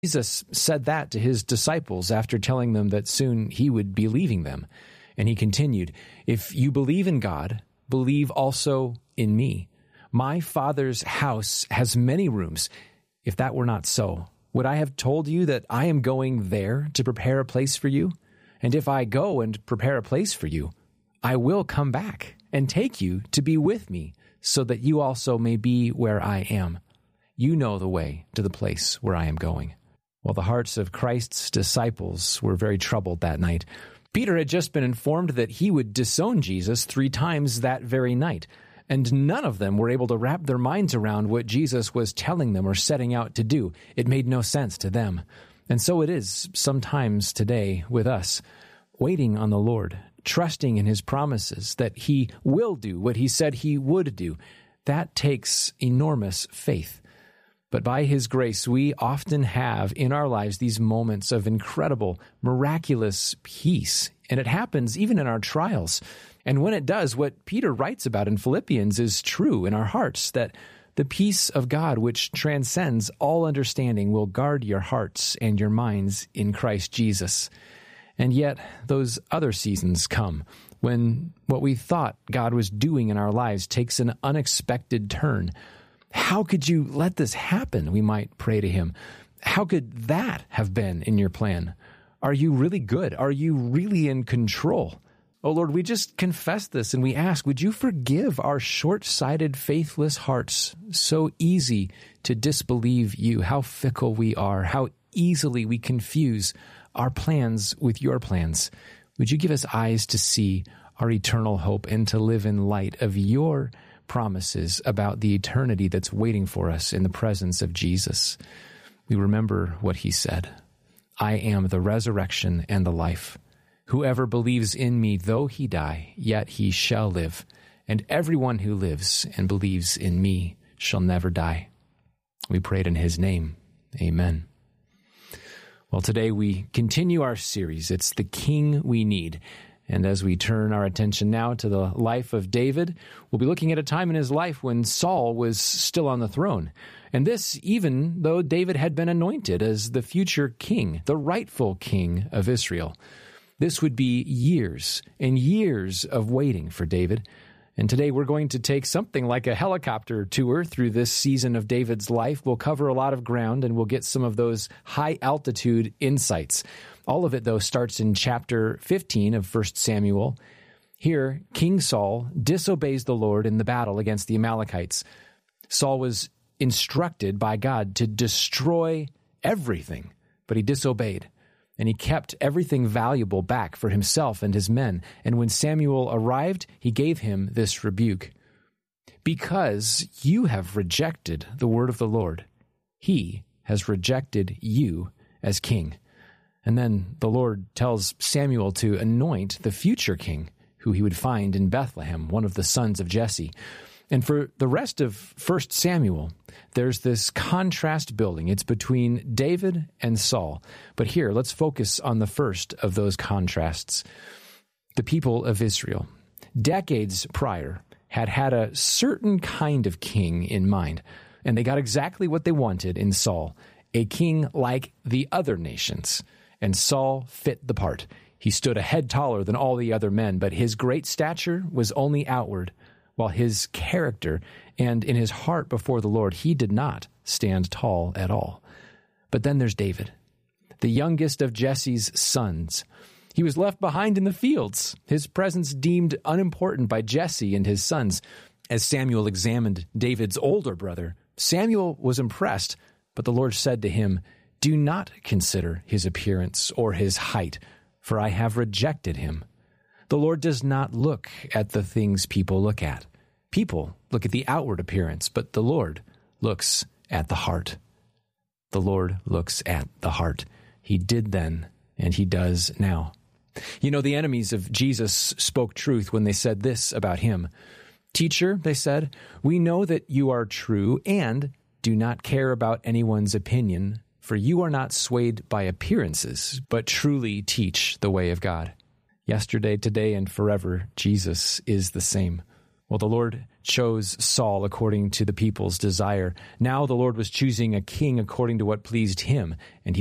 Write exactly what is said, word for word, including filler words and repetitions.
Jesus said that to his disciples after telling them that soon he would be leaving them. And he continued, "If you believe in God, believe also in me. My Father's house has many rooms. If that were not so, would I have told you that I am going there to prepare a place for you? And if I go and prepare a place for you, I will come back and take you to be with me, so that you also may be where I am. You know the way to the place where I am going." Well, the hearts of Christ's disciples were very troubled that night. Peter had just been informed that he would disown Jesus three times that very night, and none of them were able to wrap their minds around what Jesus was telling them or setting out to do. It made no sense to them. And so it is sometimes today with us, waiting on the Lord, trusting in his promises that he will do what he said he would do. That takes enormous faith. But by his grace, we often have in our lives these moments of incredible, miraculous peace. And it happens even in our trials. And when it does, what Peter writes about in Philippians is true in our hearts, that the peace of God, which transcends all understanding, will guard your hearts and your minds in Christ Jesus. And yet, those other seasons come when what we thought God was doing in our lives takes an unexpected turn. How could you let this happen? We might pray to him. How could that have been in your plan? Are you really good? Are you really in control? Oh Lord, we just confess this and we ask, would you forgive our short-sighted, faithless hearts, so easy to disbelieve you, how fickle we are, how easily we confuse our plans with your plans. Would you give us eyes to see our eternal hope and to live in light of your promises about the eternity that's waiting for us in the presence of Jesus? We remember what he said. I am the resurrection and the life. Whoever believes in me, though he die, yet he shall live. And everyone who lives and believes in me shall never die. We prayed in his name. Amen. Well, today we continue our series. It's The King We Need. And as we turn our attention now to the life of David, we'll be looking at a time in his life when Saul was still on the throne. And this even though David had been anointed as the future king, the rightful king of Israel. This would be years and years of waiting for David. And today we're going to take something like a helicopter tour through this season of David's life. We'll cover a lot of ground and we'll get some of those high-altitude insights. All of it, though, starts in chapter fifteen of First Samuel. Here, King Saul disobeys the Lord in the battle against the Amalekites. Saul was instructed by God to destroy everything, but he disobeyed. And he kept everything valuable back for himself and his men. And when Samuel arrived, he gave him this rebuke. Because you have rejected the word of the Lord, he has rejected you as king. And then the Lord tells Samuel to anoint the future king, who he would find in Bethlehem, one of the sons of Jesse. And for the rest of First Samuel, there's this contrast building. It's between David and Saul. But here, let's focus on the first of those contrasts. The people of Israel, decades prior, had had a certain kind of king in mind. And they got exactly what they wanted in Saul, a king like the other nations. And Saul fit the part. He stood a head taller than all the other men, but his great stature was only outward, while his character and in his heart before the Lord, he did not stand tall at all. But then there's David, the youngest of Jesse's sons. He was left behind in the fields, his presence deemed unimportant by Jesse and his sons. As Samuel examined David's older brother, Samuel was impressed, but the Lord said to him, "Do not consider his appearance or his height, for I have rejected him." The Lord does not look at the things people look at. People look at the outward appearance, but the Lord looks at the heart. The Lord looks at the heart. He did then, and he does now. You know, the enemies of Jesus spoke truth when they said this about him. "Teacher," they said, "we know that you are true and do not care about anyone's opinion, for you are not swayed by appearances, but truly teach the way of God." Yesterday, today, and forever, Jesus is the same. Well, the Lord chose Saul according to the people's desire. Now the Lord was choosing a king according to what pleased him, and he